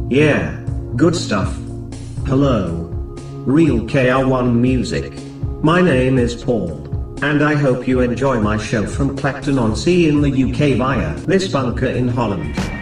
Yeah, good stuff. Hello. Real KR1 Music. My name is Paul, and I hope you enjoy my show from Clacton-on-Sea in the UK via this bunker in Holland.